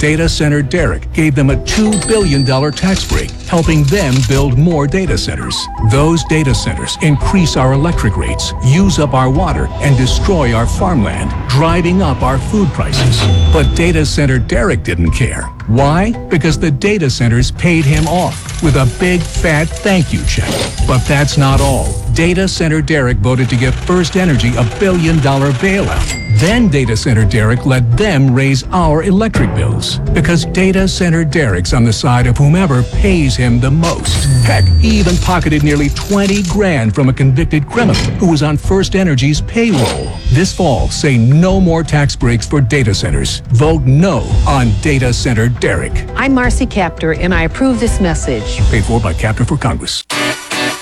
Data Center Derek gave them a $2 billion tax break, helping them build more data centers. Those data centers increase our electric rates, use up our water, and destroy our farmland, driving up our food prices. But Data Center Derek didn't care. Why? Because the data centers paid him off with a big fat thank you check. But that's not all. Data Center Derek voted to give First Energy a $1 billion bailout. Then Data Center Derek let them raise our electric bills because Data Center Derek's on the side of whomever pays him the most. Heck, he even pocketed nearly 20 grand from a convicted criminal who was on First Energy's payroll. This fall, say no more tax breaks for data centers. Vote no on Data Center Derek. I'm Marcy Kaptur, and I approve this message. Paid for by Kaptur for Congress.